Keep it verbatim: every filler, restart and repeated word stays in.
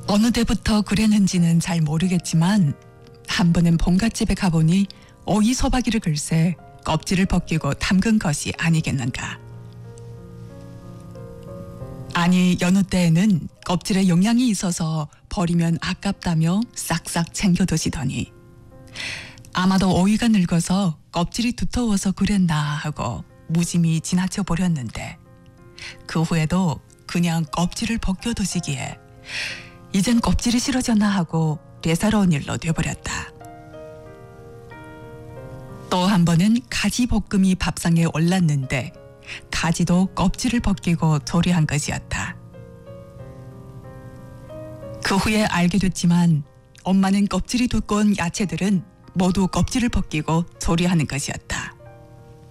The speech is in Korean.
어느 때부터 그랬는지는 잘 모르겠지만 한 번은 본갓집에 가보니 오이 소박이를 글쎄 껍질을 벗기고 담근 것이 아니겠는가. 아니 여느 때에는 껍질에 영양이 있어서 버리면 아깝다며 싹싹 챙겨 드시더니 아마도 오이가 늙어서 껍질이 두터워서 그랬나 하고 무심히 지나쳐 버렸는데 그 후에도 그냥 껍질을 벗겨 드시기에 이젠 껍질이 싫어졌나 하고 대사로운 일로 돼버렸다. 또 한 번은 가지 볶음이 밥상에 올랐는데 가지도 껍질을 벗기고 조리한 것이었다. 그 후에 알게 됐지만 엄마는 껍질이 두꺼운 야채들은 모두 껍질을 벗기고 조리하는 것이었다.